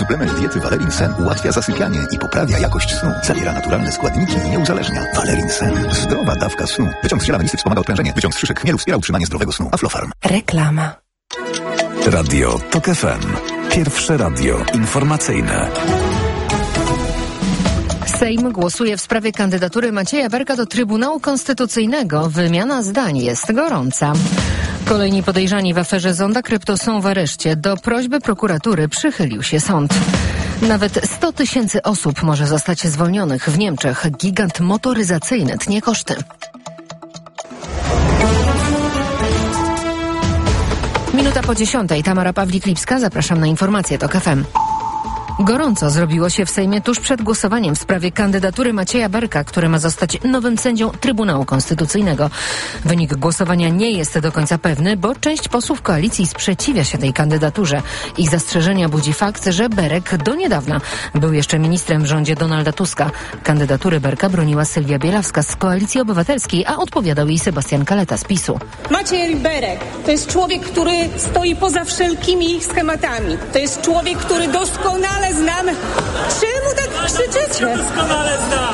Suplement diety Valerin Sen ułatwia zasypianie i poprawia jakość snu. Zawiera naturalne składniki i nie uzależnia. Valerin Sen. Zdrowa dawka snu. Wyciąg z ziela melisy wspomaga odprężenie. Wyciąg z szyszek chmielu wspiera utrzymanie zdrowego snu. Aflofarm. Reklama. Radio TOK FM. Pierwsze radio informacyjne. Sejm głosuje w sprawie kandydatury Macieja Berka do Trybunału Konstytucyjnego. Wymiana zdań jest gorąca. Kolejni podejrzani w aferze Zonda Krypto są w areszcie. Do prośby prokuratury przychylił się sąd. Nawet 100 000 osób może zostać zwolnionych w Niemczech. Gigant motoryzacyjny tnie koszty. Minuta po 10:00. Tamara Pawlik-Lipska. Zapraszam na informacje TOK FM. Gorąco zrobiło się w Sejmie tuż przed głosowaniem w sprawie kandydatury Macieja Berka, który ma zostać nowym sędzią Trybunału Konstytucyjnego. Wynik głosowania nie jest do końca pewny, bo część posłów koalicji sprzeciwia się tej kandydaturze. Ich zastrzeżenia budzi fakt, że Berek do niedawna był jeszcze ministrem w rządzie Donalda Tuska. Kandydatury Berka broniła Sylwia Bielawska z Koalicji Obywatelskiej, a odpowiadał jej Sebastian Kaleta z PiS-u. Maciej Berek to jest człowiek, który stoi poza wszelkimi schematami. To jest człowiek, który doskonale znamy. Czemu tak krzyczycie? Doskonale znam.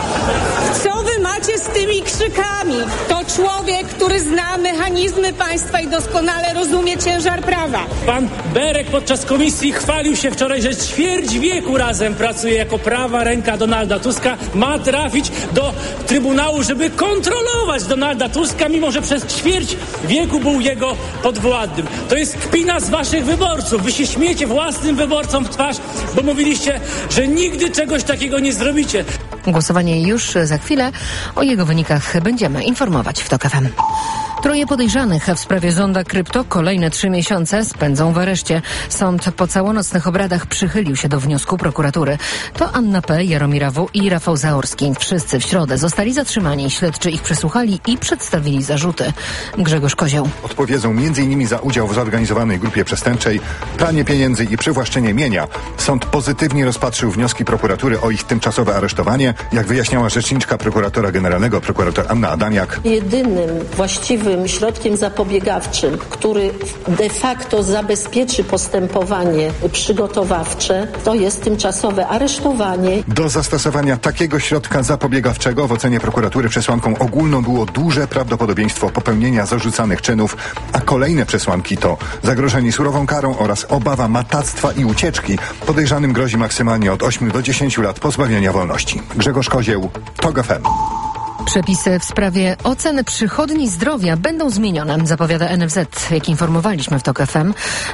Co wy macie z tymi krzykami? To człowiek, który zna mechanizmy państwa i doskonale rozumie ciężar prawa. Pan Berek podczas komisji chwalił się wczoraj, że ćwierć wieku razem pracuje jako prawa ręka Donalda Tuska. Ma trafić do Trybunału, żeby kontrolować Donalda Tuska, mimo że przez ćwierć wieku był jego podwładnym. To jest kpina z waszych wyborców. Wy się śmiejecie własnym wyborcom w twarz, bo mówiliście, że nigdy czegoś takiego nie zrobicie. Głosowanie już za chwilę. O jego wynikach będziemy informować w TOK FM. 3 podejrzanych w sprawie Zonda Krypto kolejne 3 miesiące spędzą w areszcie. Sąd po całonocnych obradach przychylił się do wniosku prokuratury. To Anna P., Jaromira W. i Rafał Zaorski. Wszyscy w środę zostali zatrzymani. Śledczy ich przesłuchali i przedstawili zarzuty. Grzegorz Kozioł. Odpowiedzą m.in. za udział w zorganizowanej grupie przestępczej, pranie pieniędzy i przywłaszczenie mienia. Sąd pozytywnie rozpatrzył wnioski prokuratury o ich tymczasowe aresztowanie. Jak wyjaśniała rzeczniczka prokuratora generalnego, prokurator Anna Adamiak. Jedynym właściwym środkiem zapobiegawczym, który de facto zabezpieczy postępowanie przygotowawcze, to jest tymczasowe aresztowanie. Do zastosowania takiego środka zapobiegawczego w ocenie prokuratury przesłanką ogólną było duże prawdopodobieństwo popełnienia zarzucanych czynów, a kolejne przesłanki to zagrożenie surową karą oraz obawa matactwa i ucieczki. Podejrzanym grozi maksymalnie od 8 do 10 lat pozbawienia wolności. Grzegorz Kozieł, TOK FM. Przepisy w sprawie oceny przychodni zdrowia będą zmienione, zapowiada NFZ. Jak informowaliśmy w TOK FM,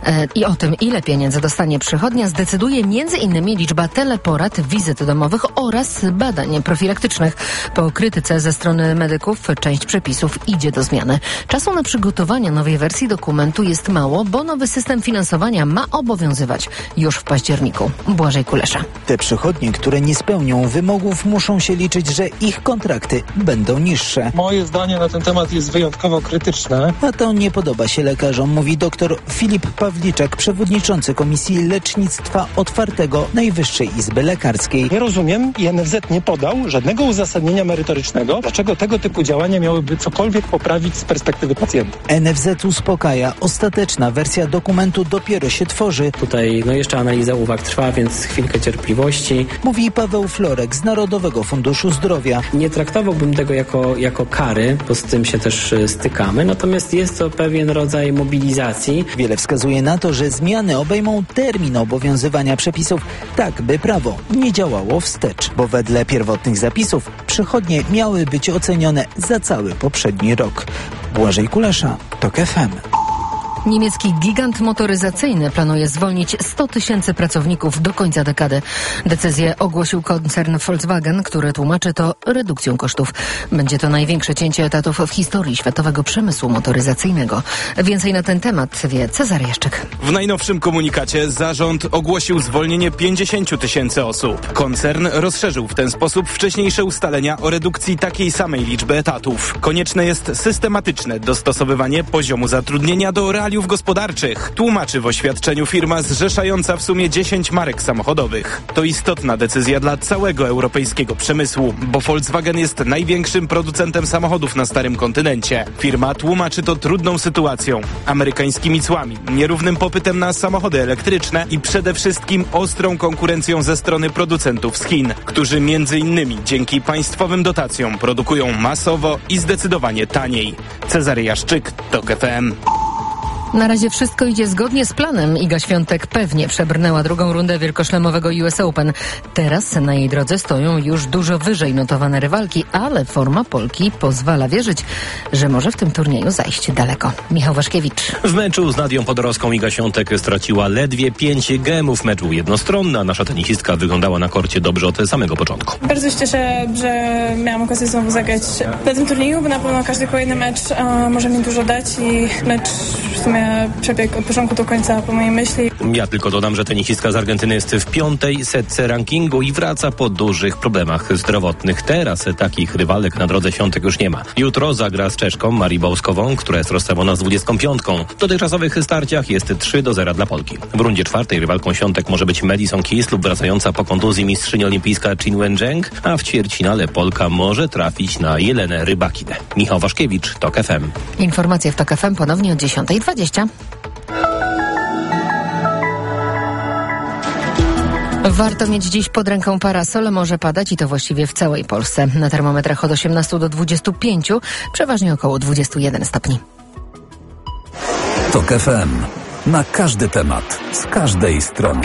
i o tym, ile pieniędzy dostanie przychodnia, zdecyduje m.in. liczba teleporad, wizyt domowych oraz badań profilaktycznych. Po krytyce ze strony medyków część przepisów idzie do zmiany. Czasu na przygotowanie nowej wersji dokumentu jest mało, bo nowy system finansowania ma obowiązywać już w październiku. Błażej Kulesza. Te przychodnie, które nie spełnią wymogów, muszą się liczyć, że ich kontrakty będą niższe. Moje zdanie na ten temat jest wyjątkowo krytyczne. A to nie podoba się lekarzom, mówi dr Filip Pawliczek, przewodniczący Komisji Lecznictwa Otwartego Najwyższej Izby Lekarskiej. Nie rozumiem i NFZ nie podał żadnego uzasadnienia merytorycznego, dlaczego tego typu działania miałyby cokolwiek poprawić z perspektywy pacjenta. NFZ uspokaja. Ostateczna wersja dokumentu dopiero się tworzy. Tutaj jeszcze analiza uwag trwa, więc chwilkę cierpliwości. Mówi Paweł Florek z Narodowego Funduszu Zdrowia. Nie traktowałbym tego jako kary, bo z tym się też stykamy, natomiast jest to pewien rodzaj mobilizacji. Wiele wskazuje na to, że zmiany obejmą termin obowiązywania przepisów, tak by prawo nie działało wstecz, bo wedle pierwotnych zapisów przychodnie miały być ocenione za cały poprzedni rok. Błażej Kulesza, TOK FM. Niemiecki gigant motoryzacyjny planuje zwolnić 100 000 pracowników do końca dekady. Decyzję ogłosił koncern Volkswagen, który tłumaczy to redukcją kosztów. Będzie to największe cięcie etatów w historii światowego przemysłu motoryzacyjnego. Więcej na ten temat wie Cezary Jaszczyk. W najnowszym komunikacie zarząd ogłosił zwolnienie 50 000 osób. Koncern rozszerzył w ten sposób wcześniejsze ustalenia o redukcji takiej samej liczby etatów. Konieczne jest systematyczne dostosowywanie poziomu zatrudnienia do realizacji paliw gospodarczych. Tłumaczy w oświadczeniu firma zrzeszająca w sumie 10 marek samochodowych. To istotna decyzja dla całego europejskiego przemysłu, bo Volkswagen jest największym producentem samochodów na starym kontynencie. Firma tłumaczy to trudną sytuacją, amerykańskimi cłami, nierównym popytem na samochody elektryczne i przede wszystkim ostrą konkurencją ze strony producentów z Chin, którzy między innymi dzięki państwowym dotacjom produkują masowo i zdecydowanie taniej. Cezary Jaszczyk, TOK FM. Na razie wszystko idzie zgodnie z planem. Iga Świątek pewnie przebrnęła drugą rundę wielkoszlemowego US Open. Teraz na jej drodze stoją już dużo wyżej notowane rywalki, ale forma Polki pozwala wierzyć, że może w tym turnieju zajść daleko. Michał Waszkiewicz. W meczu z Nadią Podorowską Iga Świątek straciła ledwie 5 gemów. Mecz był jednostronny, a nasza tenisistka wyglądała na korcie dobrze od samego początku. Bardzo się cieszę, że miałam okazję znowu zagrać na tym turnieju, bo na pewno każdy kolejny mecz może mi dużo dać i mecz w sumie przebiegł od początku do końca po mojej myśli. Ja tylko dodam, że tenisistka z Argentyny jest w 5. setce rankingu i wraca po dużych problemach zdrowotnych. Teraz takich rywalek na drodze Świątek już nie ma. Jutro zagra z Czeszką Marii Bałskową, która jest rozstawiona z 25. W dotychczasowych starciach jest 3-0 dla Polki. W rundzie 4. rywalką Świątek może być Madison Keys lub wracająca po kontuzji mistrzyni olimpijska Chin Wen-Zheng, a w ćwierćfinale Polka może trafić na Jelenę Rybakinę. Michał Waszkiewicz, TOK FM. Informacje w TOK FM ponownie o 10:20. Warto mieć dziś pod ręką parasol, może padać i to właściwie w całej Polsce. Na termometrach od 18 do 25, przeważnie około 21 stopni. TOK FM. Na każdy temat, z każdej strony.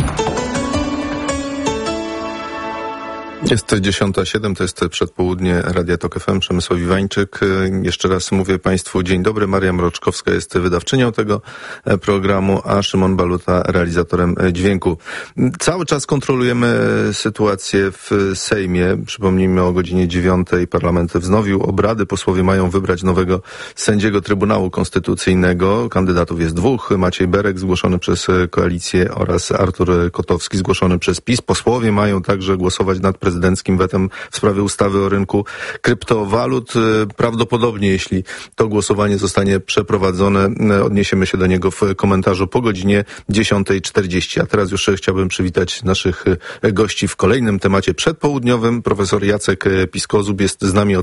Jest 10:07, to jest przedpołudnie Radia TOK FM, Przemysław Iwańczyk. Jeszcze raz mówię Państwu dzień dobry. Maria Mroczkowska jest wydawczynią tego programu, a Szymon Baluta realizatorem dźwięku. Cały czas kontrolujemy sytuację w Sejmie. Przypomnijmy, o godzinie 9:00 parlament wznowił obrady. Posłowie mają wybrać nowego sędziego Trybunału Konstytucyjnego. Kandydatów jest 2. Maciej Berek, zgłoszony przez Koalicję, oraz Artur Kotowski, zgłoszony przez PiS. Posłowie mają także głosować nad prezydenckim wetem w sprawie ustawy o rynku kryptowalut. Prawdopodobnie, jeśli to głosowanie zostanie przeprowadzone, odniesiemy się do niego w komentarzu po godzinie 10:40. A teraz już chciałbym przywitać naszych gości w kolejnym temacie przedpołudniowym. Profesor Jacek Piskozub jest z nami,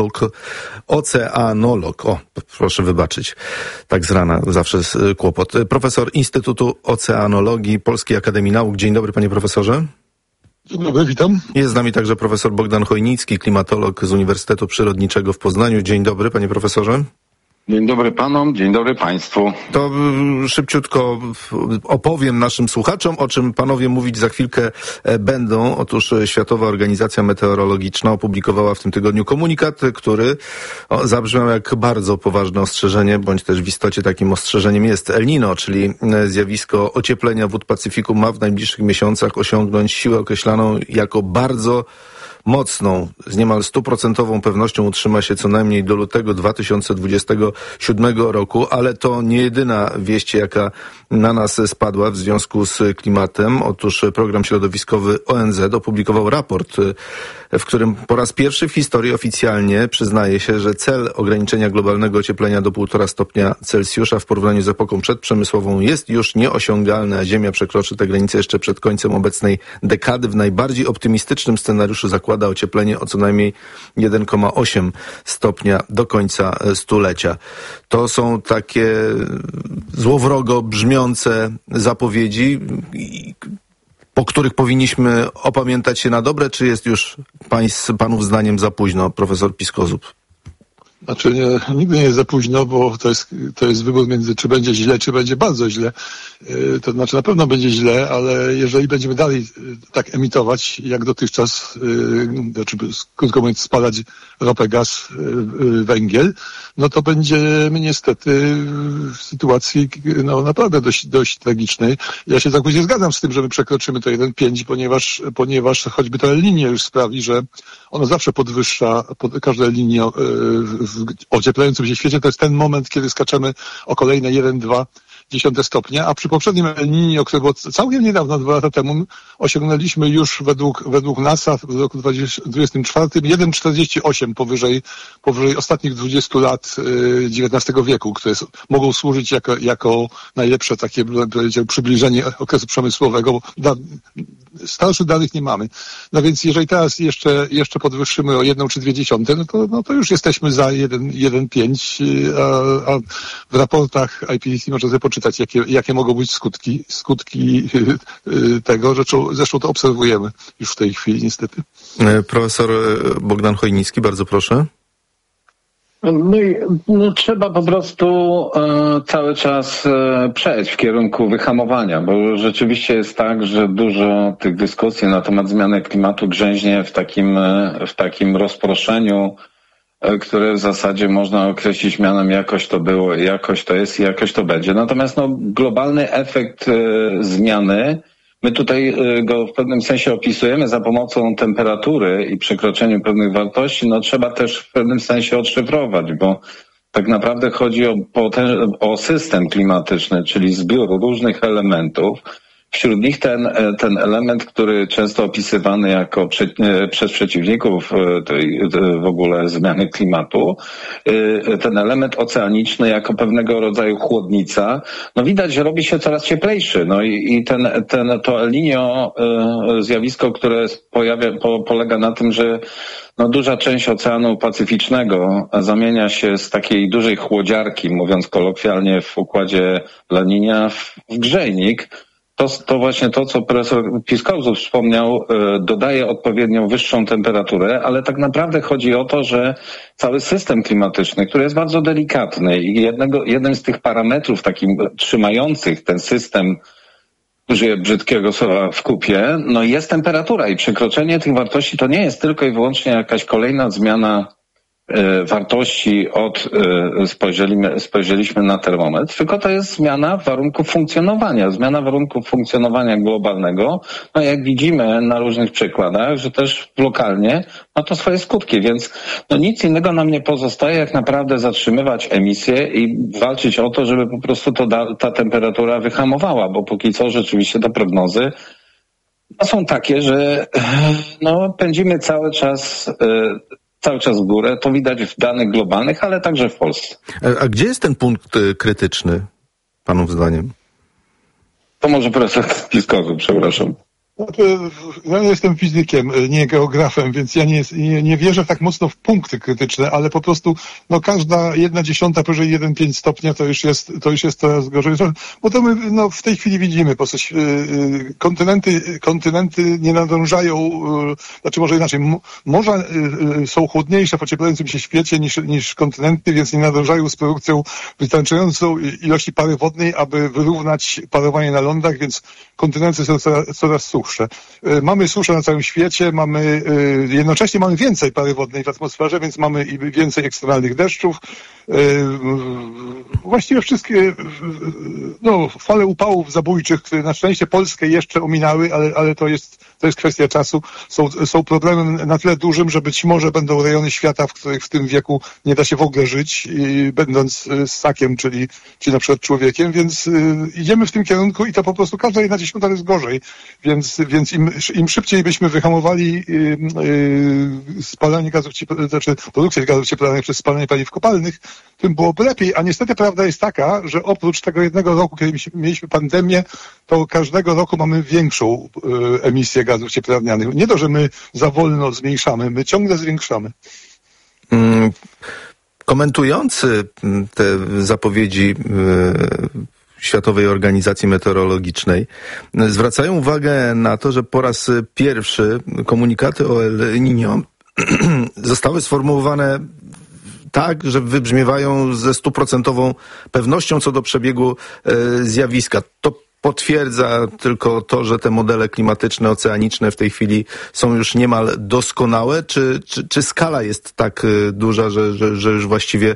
oceanolog. O, proszę wybaczyć, tak z rana zawsze kłopot. Profesor Instytutu Oceanologii Polskiej Akademii Nauk. Dzień dobry, panie profesorze. Dzień dobry, witam. Jest z nami także profesor Bogdan Chojnicki, klimatolog z Uniwersytetu Przyrodniczego w Poznaniu. Dzień dobry, panie profesorze. Dzień dobry panom, dzień dobry państwu. To szybciutko opowiem naszym słuchaczom, o czym panowie mówić za chwilkę będą. Otóż Światowa Organizacja Meteorologiczna opublikowała w tym tygodniu komunikat, który zabrzmiał jak bardzo poważne ostrzeżenie, bądź też w istocie takim ostrzeżeniem jest El Niño, czyli zjawisko ocieplenia wód Pacyfiku ma w najbliższych miesiącach osiągnąć siłę określaną jako bardzo mocną. Z niemal 100% pewnością utrzyma się co najmniej do lutego 2027 roku, ale to nie jedyna wieść, jaka na nas spadła w związku z klimatem. Otóż Program Środowiskowy ONZ opublikował raport, w którym po raz pierwszy w historii oficjalnie przyznaje się, że cel ograniczenia globalnego ocieplenia do 1,5 stopnia Celsjusza w porównaniu z epoką przedprzemysłową jest już nieosiągalny, a Ziemia przekroczy tę granicę jeszcze przed końcem obecnej dekady. W najbardziej optymistycznym scenariuszu zakłada ocieplenie o co najmniej 1,8 stopnia do końca stulecia. To są takie złowrogo brzmiące zapowiedzi, po których powinniśmy opamiętać się na dobre, czy jest już panów zdaniem za późno, profesor Piskozub? Znaczy nigdy nie jest za późno, bo to jest wybór między czy będzie źle, czy będzie bardzo źle. To znaczy na pewno będzie źle, ale jeżeli będziemy dalej tak emitować jak dotychczas, znaczy krótko mówiąc spalać ropę, gaz, węgiel, no to będziemy niestety w sytuacji naprawdę dość tragicznej. Ja się całkowicie zgadzam z tym, że my przekroczymy to 1,5, ponieważ choćby ta El Niño już sprawi, że ono zawsze podwyższa każde El Niño w ocieplającym się świecie. To jest ten moment, kiedy skaczemy o kolejne 1, 2 stopnie, a przy poprzednim El Niño, które było całkiem niedawno, 2 lata temu, osiągnęliśmy już według NASA w roku 2024 1,48 powyżej ostatnich 20 lat XIX wieku, które mogą służyć jako najlepsze takie, powiedział, przybliżenie okresu przemysłowego, bo starszych danych nie mamy. No więc jeżeli teraz jeszcze podwyższymy o 1 czy 0,2, no to już jesteśmy za 1,5, a w raportach IPCC można sobie poczytać, jakie mogą być skutki tego. Zresztą to obserwujemy już w tej chwili niestety. Profesor Bogdan Chojnicki, bardzo proszę. No trzeba po prostu cały czas przejść w kierunku wyhamowania, bo rzeczywiście jest tak, że dużo tych dyskusji na temat zmiany klimatu grzęźnie w takim rozproszeniu, które w zasadzie można określić mianem jakoś to było, jakoś to jest i jakoś to będzie. Natomiast globalny efekt zmiany, my tutaj go w pewnym sensie opisujemy za pomocą temperatury i przekroczeniu pewnych wartości, trzeba też w pewnym sensie odszyfrować, bo tak naprawdę chodzi o system klimatyczny, czyli zbiór różnych elementów. Wśród nich ten element, który często opisywany jako przez przeciwników tej w ogóle zmiany klimatu, ten element oceaniczny jako pewnego rodzaju chłodnica, widać, że robi się coraz cieplejszy. I to El Niño zjawisko, które polega na tym, że duża część Oceanu Pacyficznego zamienia się z takiej dużej chłodziarki, mówiąc kolokwialnie w układzie La Niña, w grzejnik. To właśnie to, co profesor Piskorzu wspomniał, dodaje odpowiednią wyższą temperaturę, ale tak naprawdę chodzi o to, że cały system klimatyczny, który jest bardzo delikatny i jednym z tych parametrów takim trzymających ten system, użyję brzydkiego słowa, w kupie, jest temperatura i przekroczenie tych wartości to nie jest tylko i wyłącznie jakaś kolejna zmiana wartości spojrzeliśmy na termometr, tylko to jest zmiana warunków funkcjonowania globalnego. Jak widzimy na różnych przykładach, że też lokalnie ma to swoje skutki, więc nic innego nam nie pozostaje, jak naprawdę zatrzymywać emisję i walczyć o to, żeby po prostu ta temperatura wyhamowała, bo póki co rzeczywiście te prognozy są takie, że pędzimy cały czas w górę. To widać w danych globalnych, ale także w Polsce. A gdzie jest ten punkt krytyczny, panów zdaniem? To może profesor Piskorzu, przepraszam. Ja jestem fizykiem, nie geografem, więc ja nie wierzę tak mocno w punkty krytyczne, ale po prostu każda 1/10 powyżej 1,5 stopnia to już jest coraz gorzej. Bo to my w tej chwili widzimy, po prostu kontynenty nie nadążają, znaczy może inaczej, morza są chłodniejsze w ocieplającym się świecie niż kontynenty, więc nie nadążają z produkcją wystarczającą ilości pary wodnej, aby wyrównać parowanie na lądach, więc kontynenty są coraz suchsze. Mamy suszę na całym świecie, jednocześnie mamy więcej pary wodnej w atmosferze, więc mamy i więcej ekstremalnych deszczów. Właściwie wszystkie fale upałów zabójczych, które na szczęście Polskę jeszcze ominęły, ale to jest kwestia czasu, są problemem na tyle dużym, że być może będą rejony świata, w których w tym wieku nie da się w ogóle żyć, będąc ssakiem, czyli na przykład człowiekiem, więc idziemy w tym kierunku i to po prostu każda 1/10 jest gorzej, więc im szybciej byśmy wyhamowali spalanie gazów znaczy produkcję gazów cieplarnianych przez spalanie paliw kopalnych, tym byłoby lepiej, a niestety prawda jest taka, że oprócz tego jednego roku, kiedy mieliśmy pandemię, to każdego roku mamy większą emisję gazów cieplarnianych. Nie to, że my za wolno zmniejszamy, my ciągle zwiększamy. Komentujący te zapowiedzi Światowej Organizacji Meteorologicznej zwracają uwagę na to, że po raz pierwszy komunikaty o El Niño zostały sformułowane tak, że wybrzmiewają ze 100% pewnością co do przebiegu zjawiska. To potwierdza tylko to, że te modele klimatyczne, oceaniczne w tej chwili są już niemal doskonałe, czy skala jest tak duża, że już właściwie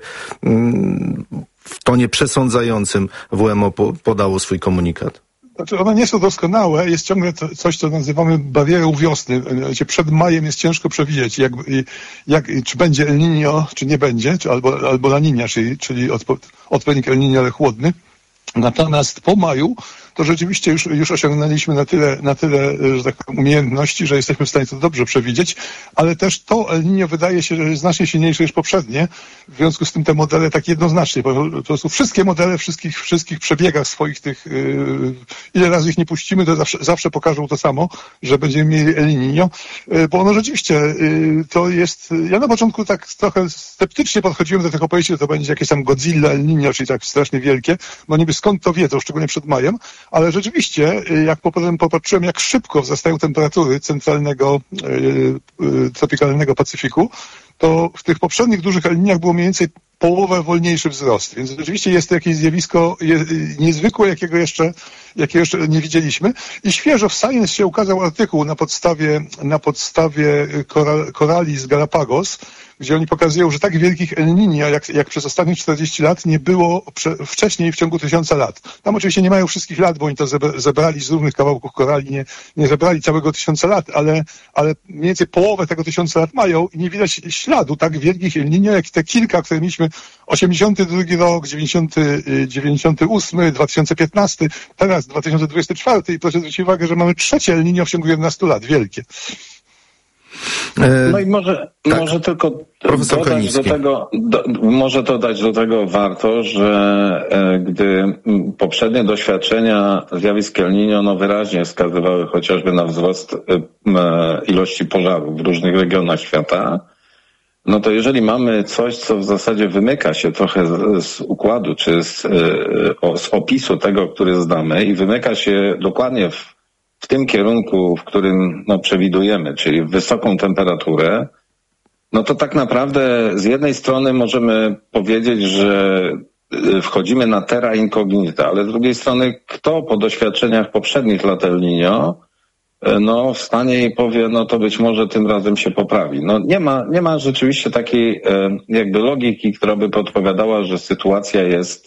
w tonie przesądzającym WMO podało swój komunikat? Znaczy one nie są doskonałe, jest ciągle coś, co nazywamy barierą wiosny. Przed majem jest ciężko przewidzieć, czy będzie El Niño, czy nie będzie, albo La Niña, czyli odpowiednik El Niño, ale chłodny. Natomiast po maju to rzeczywiście już osiągnęliśmy na tyle, że tak powiem, umiejętności, że jesteśmy w stanie to dobrze przewidzieć, ale też to El Niño wydaje się, że jest znacznie silniejsze niż poprzednie. W związku z tym te modele tak jednoznacznie, po prostu wszystkie modele wszystkich przebiegach swoich tych, ile razy ich nie puścimy, to zawsze pokażą to samo, że będziemy mieli El Niño, bo ono rzeczywiście to jest, ja na początku tak trochę sceptycznie podchodziłem do tych opowieści, że to będzie jakieś tam Godzilla El Niño, czyli tak strasznie wielkie, no niby skąd to wiedzą, szczególnie przed majem, ale rzeczywiście, jak potem popatrzyłem, jak szybko wzrastają temperatury centralnego, tropikalnego Pacyfiku, to w tych poprzednich dużych El Niñach było mniej więcej połowę wolniejszy wzrost. Więc rzeczywiście jest to jakieś zjawisko niezwykłe, jakiego jeszcze nie widzieliśmy. I świeżo w Science się ukazał artykuł na podstawie korali z Galapagos, gdzie oni pokazują, że tak wielkich El Niño, jak przez ostatnich 40 lat, nie było wcześniej w ciągu 1000 lat. Tam oczywiście nie mają wszystkich lat, bo oni to zebrali z różnych kawałków korali, nie zebrali całego 1000 lat, ale mniej więcej połowę tego 1000 lat mają i nie widać śladu tak wielkich El Niño, jak te kilka, które mieliśmy 82 rok, 98, 2015, teraz 2024 i proszę zwrócić uwagę, że mamy trzecie El Niño w ciągu 11 lat, wielkie. No i może tylko dodać do tego warto, że gdy poprzednie doświadczenia zjawisk El Niño wyraźnie wskazywały chociażby na wzrost ilości pożarów w różnych regionach świata, no to jeżeli mamy coś, co w zasadzie wymyka się trochę z układu, czy z opisu tego, który znamy i wymyka się dokładnie w tym kierunku, w którym przewidujemy, czyli wysoką temperaturę, no to tak naprawdę z jednej strony możemy powiedzieć, że wchodzimy na terra incognita, ale z drugiej strony kto po doświadczeniach poprzednich lat El Niño wstanie i powie, no to być może tym razem się poprawi. No nie ma rzeczywiście takiej jakby logiki, która by podpowiadała, że sytuacja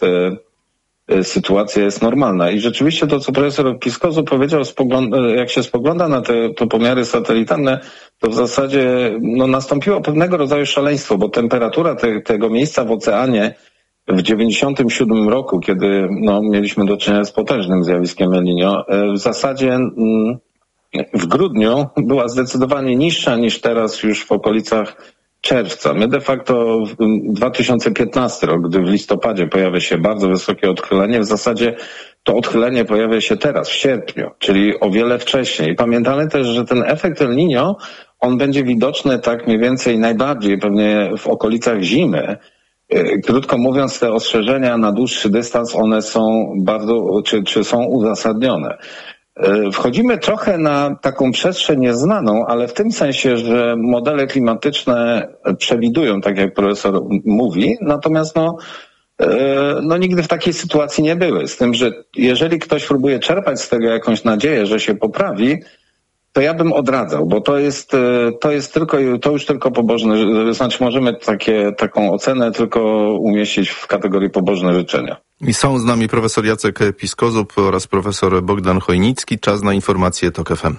jest normalna. I rzeczywiście to, co profesor Piscosu powiedział, jak się spogląda na te pomiary satelitarne, to w zasadzie nastąpiło pewnego rodzaju szaleństwo, bo temperatura tego miejsca w oceanie w 97 roku, kiedy mieliśmy do czynienia z potężnym zjawiskiem El Niño, w zasadzie w grudniu była zdecydowanie niższa niż teraz już w okolicach czerwca. My de facto w 2015 rok, gdy w listopadzie pojawia się bardzo wysokie odchylenie, w zasadzie to odchylenie pojawia się teraz, w sierpniu, czyli o wiele wcześniej. Pamiętamy też, że ten efekt El Niño, on będzie widoczny tak mniej więcej najbardziej pewnie w okolicach zimy. Krótko mówiąc, te ostrzeżenia na dłuższy dystans, one są bardzo, czy są uzasadnione. Wchodzimy trochę na taką przestrzeń nieznaną, ale w tym sensie, że modele klimatyczne przewidują, tak jak profesor mówi, natomiast nigdy w takiej sytuacji nie były. Z tym, że jeżeli ktoś próbuje czerpać z tego jakąś nadzieję, że się poprawi, to ja bym odradzał, bo to już tylko pobożne, znaczy możemy taką ocenę tylko umieścić w kategorii pobożne życzenia. I są z nami profesor Jacek Piskozub oraz profesor Bogdan Chojnicki. Czas na informacje TOK FM.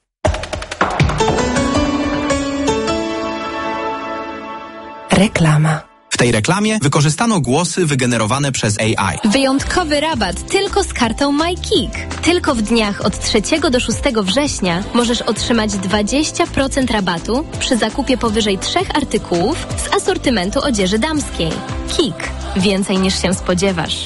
Reklama. W tej reklamie wykorzystano głosy wygenerowane przez AI. Wyjątkowy rabat tylko z kartą MyKick. Tylko w dniach od 3 do 6 września możesz otrzymać 20% rabatu przy zakupie powyżej 3 artykułów z asortymentu odzieży damskiej. Kick. Więcej niż się spodziewasz.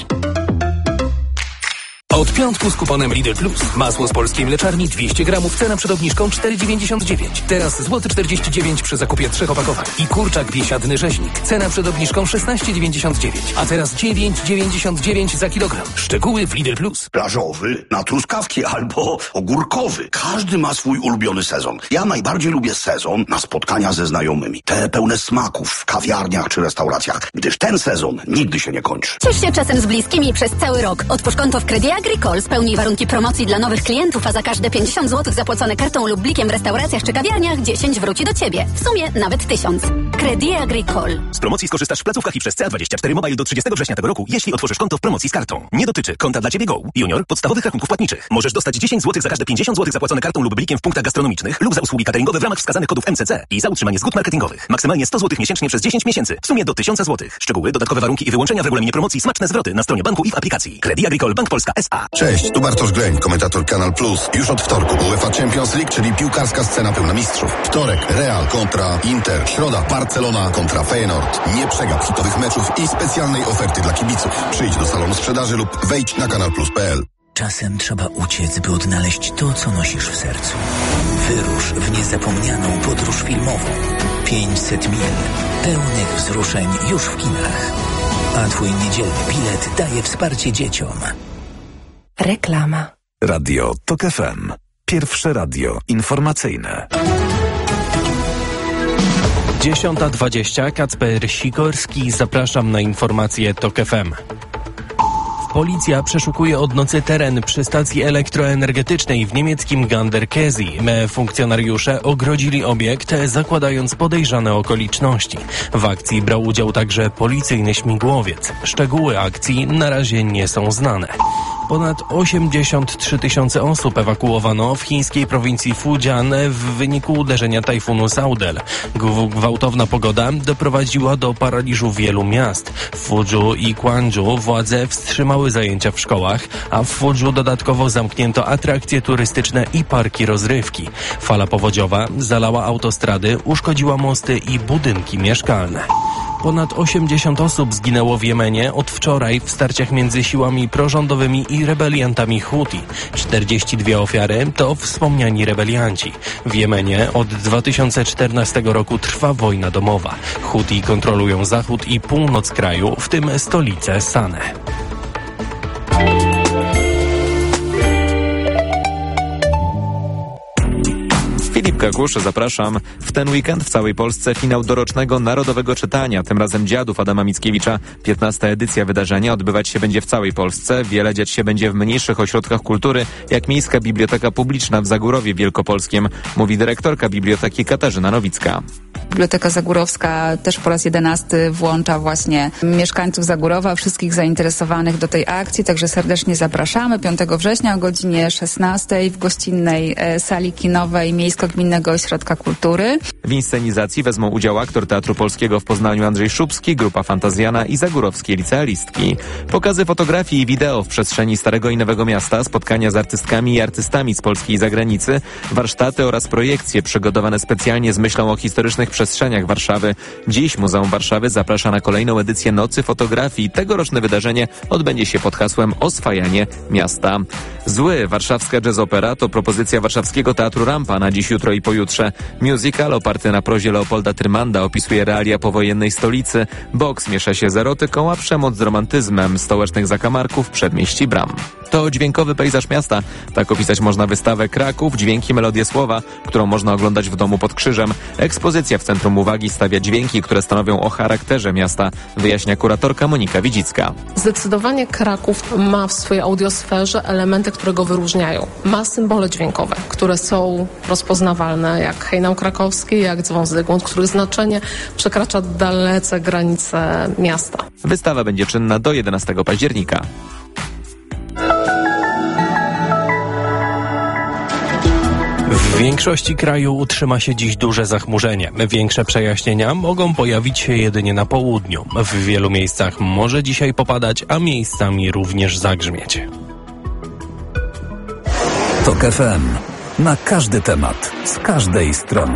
Od piątku z kuponem Lidl Plus. Masło z polskiej mleczarni 200 gramów, cena przed obniżką 4,99. Teraz złoty 49 przy zakupie 3 opakowań. I kurczak biesiadny rzeźnik. Cena przed obniżką 16,99. A teraz 9,99 za kilogram. Szczegóły w Lidl Plus. Plażowy, na truskawki albo ogórkowy. Każdy ma swój ulubiony sezon. Ja najbardziej lubię sezon na spotkania ze znajomymi. Te pełne smaków w kawiarniach czy restauracjach. Gdyż ten sezon nigdy się nie kończy. Ciesz się czasem z bliskimi przez cały rok. Otwórz konto w Crédit Agricole Agricole. Spełnij warunki promocji dla nowych klientów, a za każde 50 zł zapłacone kartą lub blikiem w restauracjach czy kawiarniach 10 wróci do Ciebie. W sumie nawet 1000. Crédit Agricole. Z promocji skorzystasz w placówkach i przez CA24 Mobile do 30 września tego roku, jeśli otworzysz konto w promocji z kartą. Nie dotyczy konta dla Ciebie Go, Junior, podstawowych rachunków płatniczych. Możesz dostać 10 zł za każde 50 zł zapłacone kartą lub blikiem w punktach gastronomicznych lub za usługi cateringowe w ramach wskazanych kodów MCC i za utrzymanie zgód marketingowych. Maksymalnie 100 zł miesięcznie przez 10 miesięcy. W sumie do 1000 zł. Szczegóły, dodatkowe warunki i wyłączenia w regulaminie promocji, smaczne zwroty na stronie banku i w aplikacji. Crédit Agricole Bank Polska S.A. Cześć, tu Bartosz Greń, komentator Kanal Plus. Już od wtorku UEFA Champions League, czyli piłkarska scena pełna mistrzów. Wtorek Real kontra Inter. Środa Barcelona kontra Feyenoord. Nie przegap hitowych meczów i specjalnej oferty dla kibiców. Przyjdź do salonu sprzedaży lub wejdź na kanalplus.pl. Czasem trzeba uciec, by odnaleźć to, co nosisz w sercu. Wyrusz w niezapomnianą podróż filmową. 500 mil pełnych wzruszeń już w kinach. A Twój niedzielny bilet daje wsparcie dzieciom. Reklama. Radio TOK FM. Pierwsze radio informacyjne. 10:20. Kacper Sikorski. Zapraszam na informacje TOK FM. Policja przeszukuje od nocy teren przy stacji elektroenergetycznej w niemieckim Ganderkesee. Funkcjonariusze ogrodzili obiekt, zakładając podejrzane okoliczności. W akcji brał udział także policyjny śmigłowiec. Szczegóły akcji na razie nie są znane. Ponad 83 tysiące osób ewakuowano w chińskiej prowincji Fujian w wyniku uderzenia tajfunu Saudel. Gwałtowna pogoda doprowadziła do paraliżu wielu miast. W Fuzhou i Guangzhou władze wstrzymały zajęcia w szkołach, a w Fuzhou dodatkowo zamknięto atrakcje turystyczne i parki rozrywki. Fala powodziowa zalała autostrady, uszkodziła mosty i budynki mieszkalne. Ponad 80 osób zginęło w Jemenie od wczoraj w starciach między siłami prorządowymi i rebeliantami Huti. 42 ofiary to wspomniani rebelianci. W Jemenie od 2014 roku trwa wojna domowa. Huti kontrolują zachód i północ kraju, w tym stolicę Sanę. Filip Kakusz, zapraszam. W ten weekend w całej Polsce finał dorocznego Narodowego Czytania, tym razem Dziadów Adama Mickiewicza. 15. edycja wydarzenia odbywać się będzie w całej Polsce. Wiele dziać się będzie w mniejszych ośrodkach kultury, jak Miejska Biblioteka Publiczna w Zagórowie Wielkopolskim, mówi dyrektorka biblioteki Katarzyna Nowicka. Biblioteka Zagórowska też po raz 11 włącza właśnie mieszkańców Zagórowa, wszystkich zainteresowanych do tej akcji, także serdecznie zapraszamy. 5 września o godzinie 16 w gościnnej sali kinowej Miejsko-Gminnego Ośrodka Kultury. W inscenizacji wezmą udział aktor Teatru Polskiego w Poznaniu Andrzej Szubski, grupa Fantazjana i zagórowskie licealistki. Pokazy fotografii i wideo w przestrzeni Starego i Nowego Miasta, spotkania z artystkami i artystami z Polski i zagranicy, warsztaty oraz projekcje przygotowane specjalnie z myślą o historycznych przestrzeniach Warszawy. Dziś Muzeum Warszawy zaprasza na kolejną edycję Nocy Fotografii. Tegoroczne wydarzenie odbędzie się pod hasłem Oswajanie miasta. Zły warszawska jazzopera to propozycja warszawskiego Teatru Rampa na dziś, jutro i pojutrze. Musical oparty na prozie Leopolda Tyrmanda opisuje realia powojennej stolicy. Boks miesza się z erotyką, a przemoc z romantyzmem stołecznych zakamarków przedmieści Bram. To dźwiękowy pejzaż miasta. Tak opisać można wystawę Kraków, dźwięki, melodie słowa, którą można oglądać w domu pod krzyżem. Ekspozycja w centrum uwagi stawia dźwięki, które stanowią o charakterze miasta, wyjaśnia kuratorka Monika Widzicka. Zdecydowanie Kraków ma w swojej audiosferze elementy, które go wyróżniają. Ma symbole dźwiękowe, które są rozpoznawalne, jak hejnał krakowski, jak dzwon Zygmunt, których znaczenie przekracza dalece granice miasta. Wystawa będzie czynna do 11 października. W większości kraju utrzyma się dziś duże zachmurzenie. Większe przejaśnienia mogą pojawić się jedynie na południu. W wielu miejscach może dzisiaj popadać, a miejscami również zagrzmieć. TOK FM. Na każdy temat, z każdej strony.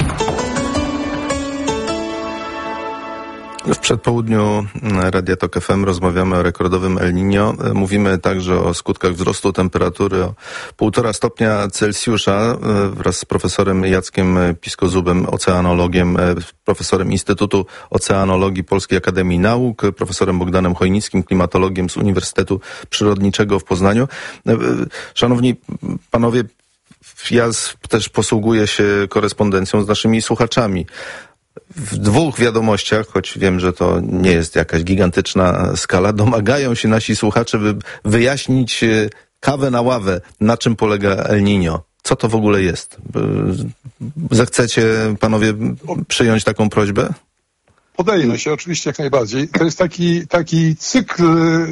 W przedpołudniu Radia TOK FM rozmawiamy o rekordowym El Niño. Mówimy także o skutkach wzrostu temperatury o 1,5 stopnia Celsjusza wraz z profesorem Jackiem Piskozubem, oceanologiem, profesorem Instytutu Oceanologii Polskiej Akademii Nauk, profesorem Bogdanem Chojnickim, klimatologiem z Uniwersytetu Przyrodniczego w Poznaniu. Szanowni panowie, ja też posługuję się korespondencją z naszymi słuchaczami. W 2 wiadomościach, choć wiem, że to nie jest jakaś gigantyczna skala, domagają się nasi słuchacze, by wyjaśnić kawę na ławę, na czym polega El Niño. Co to w ogóle jest? Zechcecie panowie przyjąć taką prośbę? Podejmę się oczywiście jak najbardziej. To jest taki cykl,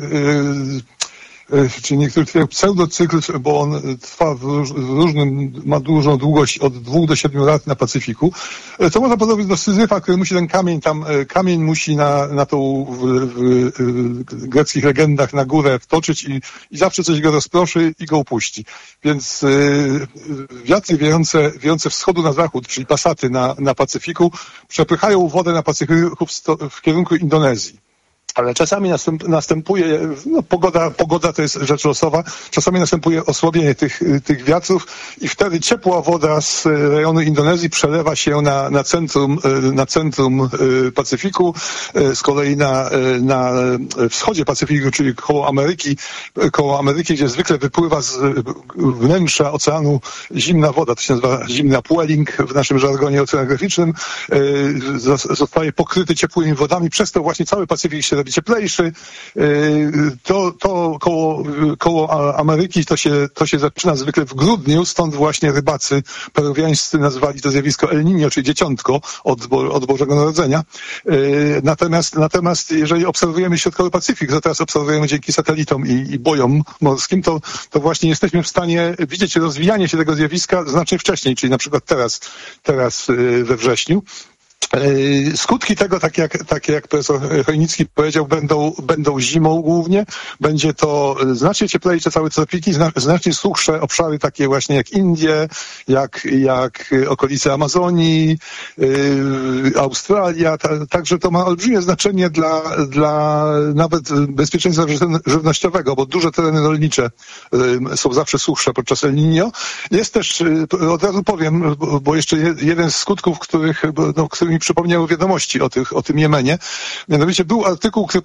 czy niektórzy twierdzą pseudocykl, bo on trwa ma dużą długość od 2 do 7 lat na Pacyfiku. To można podobać do Syzyfa, który musi ten kamień musi na tą w greckich legendach na górę wtoczyć i zawsze coś go rozproszy i go upuści. Więc wiatry wiejące wschodu na zachód, czyli pasaty na Pacyfiku, przepychają wodę na Pacyfiku w kierunku Indonezji. Ale czasami następuje, pogoda to jest rzecz losowa, czasami następuje osłabienie tych wiatrów i wtedy ciepła woda z rejonu Indonezji przelewa się na centrum Pacyfiku, z kolei na wschodzie Pacyfiku, czyli koło Ameryki, gdzie zwykle wypływa z wnętrza oceanu zimna woda, to się nazywa zimna Pueling w naszym żargonie oceanograficznym, zostaje pokryty ciepłymi wodami, przez to właśnie cały Pacyfik się robi cieplejszy. To koło Ameryki to się zaczyna zwykle w grudniu, stąd właśnie rybacy peruwiańscy nazwali to zjawisko El Niño, czyli dzieciątko od Bożego Narodzenia. Natomiast jeżeli obserwujemy Środkowy Pacyfik, to teraz obserwujemy dzięki satelitom i bojom morskim, to właśnie jesteśmy w stanie widzieć rozwijanie się tego zjawiska znacznie wcześniej, czyli na przykład teraz we wrześniu. Skutki tego, tak jak profesor Chojnicki powiedział, będą zimą głównie. Będzie to znacznie cieplejsze całe tropiki, znacznie suchsze obszary takie właśnie jak Indie, jak okolice Amazonii, Australia. Także to ma olbrzymie znaczenie dla nawet bezpieczeństwa żywnościowego, bo duże tereny rolnicze są zawsze suchsze podczas El Niño. Jest też, od razu powiem, bo jeszcze jeden z skutków, który mi przypomniały wiadomości o tym Jemenie. Mianowicie był artykuł, który